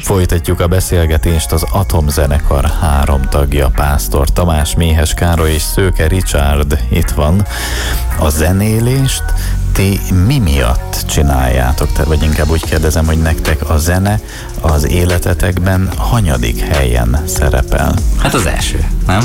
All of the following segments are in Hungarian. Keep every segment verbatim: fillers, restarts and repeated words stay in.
Folytatjuk a beszélgetést, az Atomzenekar három tagja, Pásztor Tamás, Méhes Károly és Szőke Richard itt van. A zenélést ti mi miatt csináljátok? Te, vagy inkább úgy kérdezem, hogy nektek a zene az életetekben hanyadik helyen szerepel? Hát az első, nem?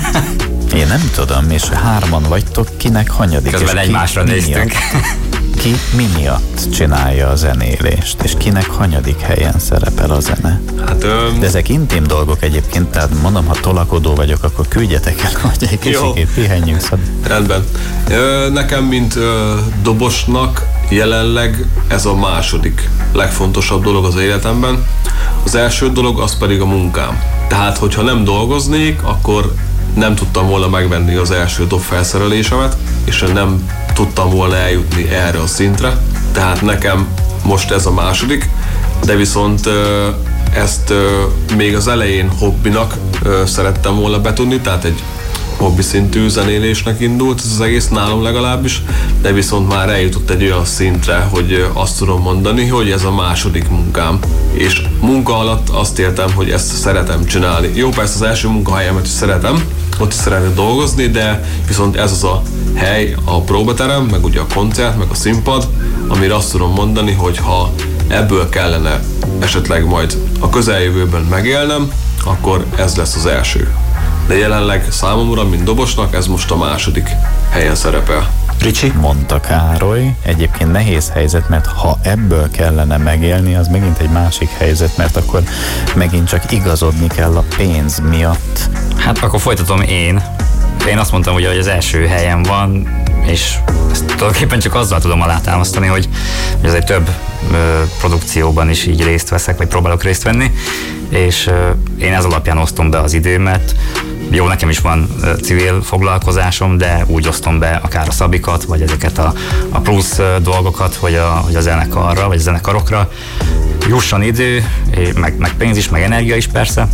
Én nem tudom, és hárman vagytok, kinek hanyadik? Közben egymásra néztünk. Ki mi miatt csinálja a zenélést, és kinek hanyadik helyen szerepel a zene? Hát, öm... De ezek intim dolgok egyébként, tehát mondom, ha tolakodó vagyok, akkor küldjetek el, hogy egy kicsit pihenjünk. Szóval. Rendben. Ö, nekem, mint ö, dobosnak jelenleg ez a második legfontosabb dolog az életemben. Az első dolog az pedig a munkám. Tehát, hogyha nem dolgoznék, akkor nem tudtam volna megvenni az első dobfelszerelésemet, és nem tudtam volna eljutni erre a szintre. Tehát nekem most ez a második, de viszont ezt még az elején hobbinak szerettem volna betudni, tehát egy hobbi szintű zenélésnek indult ez az egész, nálam legalábbis, de viszont már eljutott egy olyan szintre, hogy azt tudom mondani, hogy ez a második munkám. És munka alatt azt értem, hogy ezt szeretem csinálni. Jó, persze az első munkahelyemet is szeretem, ott is szeretnék dolgozni, de viszont ez az a hely, a próbaterem, meg ugye a koncert, meg a színpad, amire azt tudom mondani, hogy ha ebből kellene esetleg majd a közeljövőben megélnem, akkor ez lesz az első. De jelenleg számomra, mint dobosnak, ez most a második helyen szerepel. Ricsi? Mondta Károly. Egyébként nehéz helyzet, mert ha ebből kellene megélni, az megint egy másik helyzet, mert akkor megint csak igazodni kell a pénz miatt. Hát akkor folytatom én. Én azt mondtam, ugye, hogy az első helyen van, és ezt tulajdonképpen csak azzal tudom alátámasztani, hogy ez egy több ö, produkcióban is így részt veszek, vagy próbálok részt venni, és ö, én ez alapján osztom be az időmet. Jó, nekem is van ö, civil foglalkozásom, de úgy osztom be akár a szabikat, vagy ezeket a, a plusz ö, dolgokat, hogy a, hogy a zenekarra, vagy a zenekarokra jusson idő, meg, meg pénz is, meg energia is persze.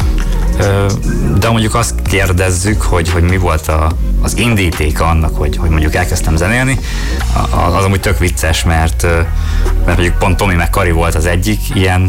De mondjuk azt kérdezzük, hogy, hogy mi volt a, az indítéka annak, hogy, hogy mondjuk elkezdtem zenélni, az amúgy tök vicces, mert, mert mondjuk pont Tomi meg Kari volt az egyik ilyen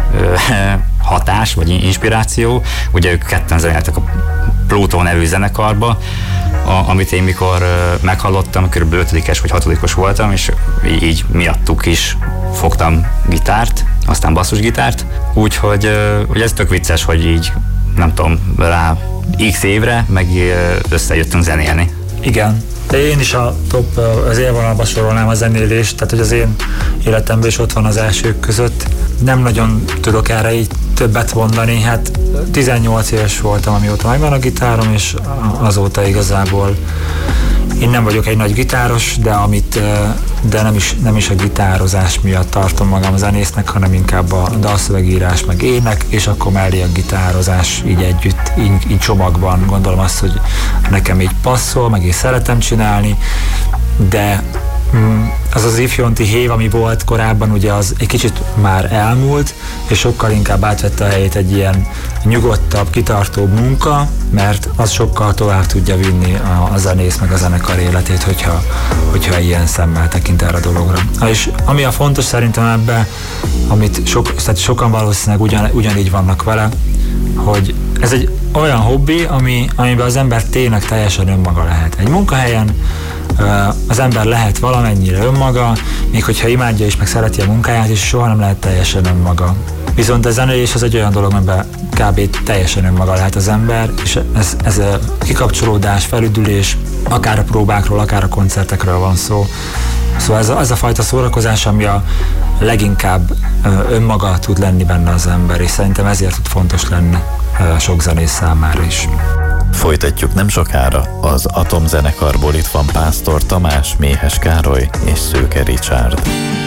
hatás, vagy inspiráció. Ugye ők ketten zenéltek a Pluto nevű zenekarba, a, amit én mikor meghallottam, körülbelül ötödikes vagy hatodikos voltam, és így miattuk is fogtam gitárt, aztán basszusgitárt, úgyhogy hogy ez tök vicces, hogy így nem tudom, rá x évre meg összejöttünk zenélni. Igen, de én is a top, az élvonalba sorolnám a zenélést, tehát hogy az én életemben is ott van az elsők között. Nem nagyon tudok erre így többet mondani, hát tizennyolc éves voltam, amióta megvan a gitárom, és azóta igazából én nem vagyok egy nagy gitáros, de amit, de nem is, nem is a gitározás miatt tartom magam zenésznek, hanem inkább a dalszövegírás, meg ének, és akkor mellé a gitározás így együtt, így, így csomagban. Gondolom azt, hogy nekem így passzol, meg is szeretem csinálni, de az az ifjonti hév, ami volt korábban, ugye az egy kicsit már elmúlt, és sokkal inkább átvette a helyét egy ilyen nyugodtabb, kitartóbb munka, mert az sokkal tovább tudja vinni a, a zenész meg a zenekar életét, hogyha, hogyha ilyen szemmel tekint erre a dologra. És ami a fontos szerintem ebben, amit sok, tehát sokan valószínűleg ugyan, ugyanígy vannak vele, hogy ez egy olyan hobbi, ami, amiben az ember tényleg teljesen önmaga lehet. Egy munkahelyen az ember lehet valamennyire önmaga, még hogyha imádja és meg szereti a munkáját, és soha nem lehet teljesen önmaga. Viszont a zenélés az egy olyan dolog, amiben kb. Teljesen önmaga lehet az ember, és ez, ez a kikapcsolódás, felüdülés, akár a próbákról, akár a koncertekről van szó. Szóval ez a, ez a fajta szórakozás, ami a leginkább önmaga tud lenni benne az ember, és szerintem ezért tud fontos lenni sok zenész számára is. Folytatjuk nem sokára. Az Atomzenekarból itt van Pásztor Tamás, Méhes Károly és Szőke Richard.